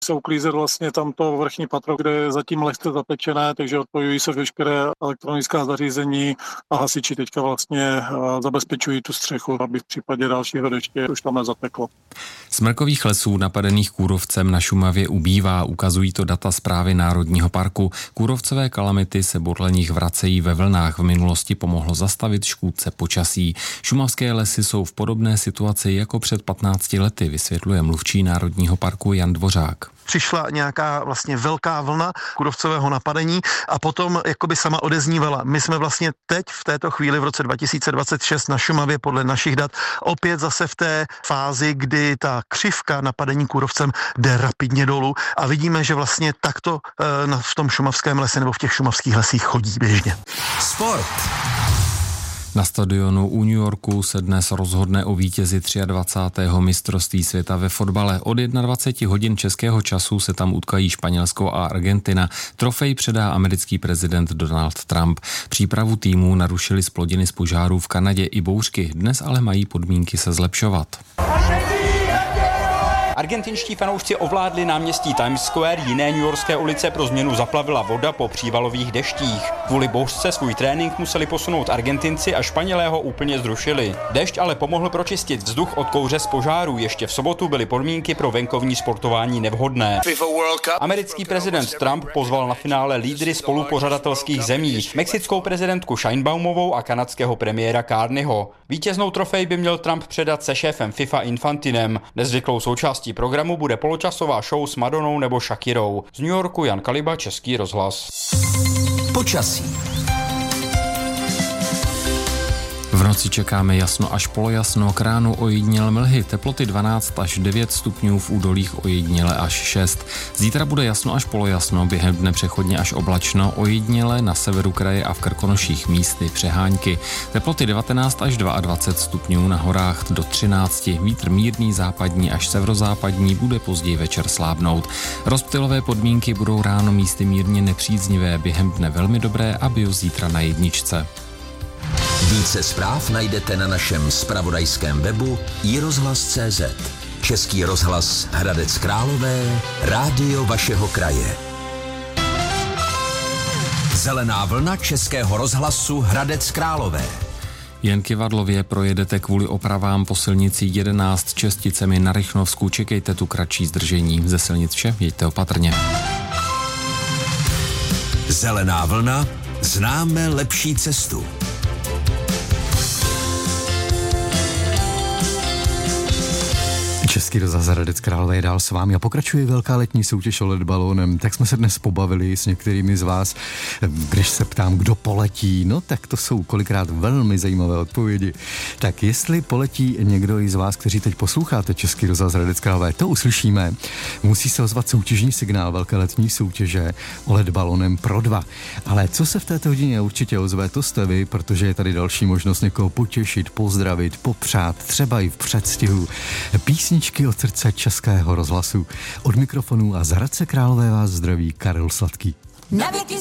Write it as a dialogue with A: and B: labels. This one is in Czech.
A: se uklízet vlastně tamto vrchní patro, kde je zatím lehce zatečené, takže odpojují se veškeré elektronická zařízení a hasiči teďka vlastně zabezpečují tu střechu, aby v případě dalšího deště už tam nezateklo.
B: Smrkových lesů napadených kůrovcem na Šumavě ubývá, ukazují to data Správy Národního parku. Kůrovcové kalamity se podle nich vracejí ve vlnách. V minulosti pomohlo zastavit škůdce počasí. Šumavské lesy jsou v podobné situaci jako před 15 lety, vysvětluje mluvčí Národního parku Jan Dvořák.
C: Přišla nějaká vlastně velká vlna kůrovcového napadení a potom jakoby sama odeznívala. My jsme vlastně teď v této chvíli v roce 2026 na Šumavě podle našich dat opět zase v té fázi, kdy ta křivka napadení kůrovcem jde rapidně dolů a vidíme, že vlastně takto v tom šumavském lese nebo v těch šumavských lesích chodí běžně.
D: Sport.
B: Na stadionu u New Yorku se dnes rozhodne o vítězi 23. mistrovství světa ve fotbale. Od 21 hodin českého času se tam utkají Španělsko a Argentina. Trofej předá americký prezident Donald Trump. Přípravu týmů narušily zplodiny z požárů v Kanadě i bouřky. Dnes ale mají podmínky se zlepšovat.
E: Argentinští fanoušci ovládli náměstí Times Square, jiné newyorské ulice pro změnu zaplavila voda po přívalových deštích. Kvůli bouřce svůj trénink museli posunout Argentinci a Španělé ho úplně zrušili. Dešť ale pomohl pročistit vzduch od kouře z požáru. Ještě v sobotu byly podmínky pro venkovní sportování nevhodné. Americký prezident Trump pozval na finále lídry spolupořadatelských zemí, mexickou prezidentku Sheinbaumovou a kanadského premiéra Carneyho. Vítěznou trofej by měl Trump předat se šéfem FIFA Infantinem. Nezvyklou součástí programu bude poločasová show s Madonou nebo Shakirou. Z New Yorku Jan Kaliba, Český rozhlas.
D: Počasí.
B: V noci čekáme jasno až polojasno, k ránu ojediněle mlhy, teploty 12 až 9 stupňů, v údolích ojediněle až 6. Zítra bude jasno až polojasno, během dne přechodně až oblačno, ojediněle na severu kraje a v Krkonoších místy přehánky. Teploty 19 až 22 stupňů, na horách do 13, vítr mírný západní až severozápadní, bude později večer slábnout. Rozptylové podmínky budou ráno místy mírně nepříznivé, během dne velmi dobré a bio zítra na jedničce.
D: Více zpráv najdete na našem zpravodajském webu iRozhlas.cz. Český rozhlas Hradec Králové, rádio vašeho kraje. Zelená vlna Českého rozhlasu Hradec Králové.
B: Jen Kyvadlově projedete kvůli opravám po silnici 11 Česticemi na Rychnovsku. Čekejte tu kratší zdržení. Ze silnic vše, jeďte opatrně.
D: Zelená vlna, známe lepší cestu.
F: Český rozhlas Hradec Králové je dál s vámi a pokračuje velká letní soutěž o LED balónem. Tak jsme se dnes pobavili s některými z vás. Když se ptám, kdo poletí, no tak to jsou kolikrát velmi zajímavé odpovědi. Tak jestli poletí někdo i z vás, kteří teď posloucháte Český rozhlas Hradec Králové, to uslyšíme. Musí se ozvat soutěžní signál velké letní soutěže o LED balónem pro 2. Ale co se v této hodině určitě ozve, to jste vy, protože je tady další možnost někoho potěšit, pozdravit, popřát, třeba i v předstihu. Písničky od srdce Českého rozhlasu. Od mikrofonu a z Hradce Králové vás zdraví Karel Sladký.